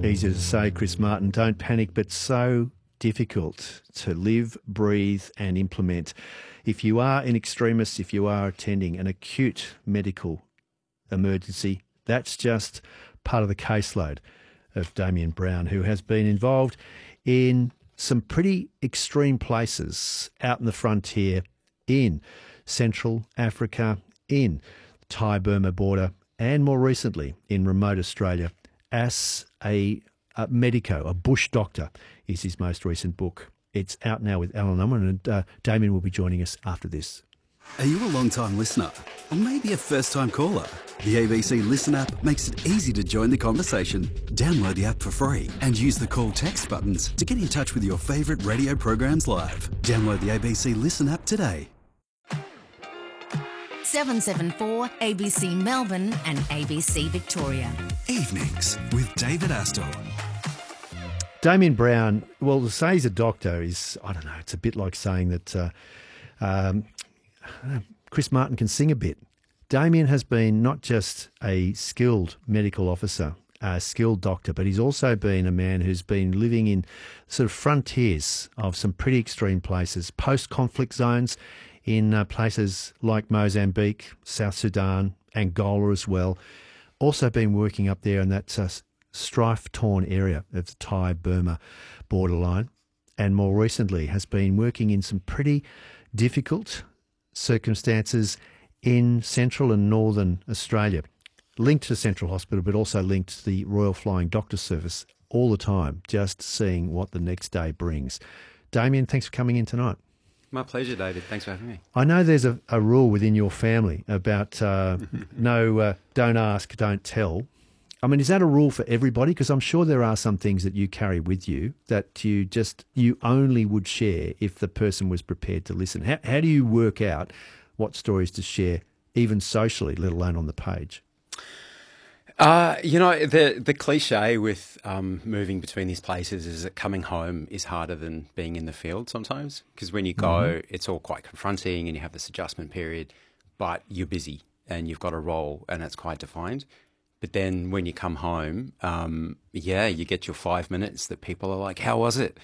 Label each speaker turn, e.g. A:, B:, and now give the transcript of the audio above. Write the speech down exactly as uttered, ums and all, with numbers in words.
A: Easy to say, Chris Martin, don't panic, but so difficult to live, breathe and implement. If you are in extremis, if you are attending an acute medical emergency, that's just part of the caseload of Damien Brown, who has been involved in some pretty extreme places out in the frontier in Central Africa, in the Thai-Burma border, and more recently in remote Australia as a, a medico, a bush doctor, is his most recent book. It's out now with Alan Unwin, and uh, Damien will be joining us after this.
B: Are you a long-time listener? Or maybe a first-time caller? The A B C Listen app makes it easy to join the conversation. Download the app for free and use the call text buttons to get in touch with your favourite radio programs live. Download the A B C Listen app today.
C: seven seven four A B C Melbourne and A B C Victoria.
B: Evenings with David Astor.
A: Damien Brown, well, to say he's a doctor is, I don't know, it's a bit like saying that uh, um, Chris Martin can sing a bit. Damien has been not just a skilled medical officer, a skilled doctor, but he's also been a man who's been living in sort of frontiers of some pretty extreme places, post-conflict zones in uh, places like Mozambique, South Sudan, Angola as well. Also been working up there in that uh, strife-torn area of the Thai-Burma borderline, and more recently has been working in some pretty difficult circumstances in central and northern Australia, linked to Central Hospital, but also linked to the Royal Flying Doctor Service all the time, just seeing what the next day brings. Damien, thanks for coming in tonight.
D: My pleasure, David. Thanks for having me.
A: I know there's a, a rule within your family about uh, no, uh, don't ask, don't tell. I mean, is that a rule for everybody? Because I'm sure there are some things that you carry with you that you just, you only would share if the person was prepared to listen. How, how do you work out what stories to share, even socially, let alone on the page?
D: Uh, you know, the the cliche with um, moving between these places is that coming home is harder than being in the field sometimes. Because when you go, mm-hmm. it's all quite confronting and you have this adjustment period, but you're busy and you've got a role and it's quite defined. But then when you come home, um, yeah, you get your five minutes that people are like, how was it?